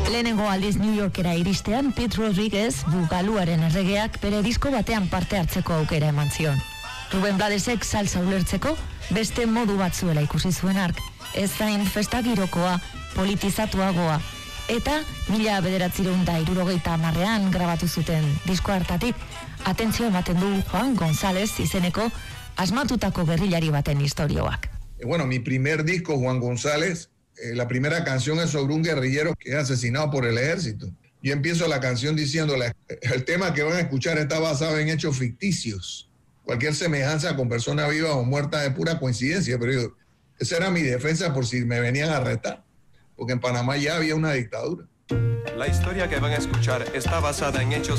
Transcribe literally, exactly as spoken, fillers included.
Lehenengo aldiz New Yorkera iristean, Pete Rodriguez, bugaluaren erregeak bere disko batean parte hartzeko aukera eman zion. Ruben Bladesek salsa ulertzeko beste modu bat zuela ikusi zuen hark, ez zain festa girokoa, politizatuagoa, eta mila bederatzireun da hirurogeita hamarrean grabatu zuten disko hartatik, atentzio ematen du Juan González izeneko asmatutako gerrillari baten istorioak. Bueno, mi primer disco, Juan González, eh, la primera canción es sobre un guerrillero que es asesinado por el ejército. Yo empiezo la canción diciéndole, el tema que van a escuchar está basado en hechos ficticios. Cualquier semejanza con personas vivas o muertas es pura coincidencia, pero yo, esa era mi defensa por si me venían a arrestar, porque en Panamá ya había una dictadura. La historia que van a escuchar está basada en hechos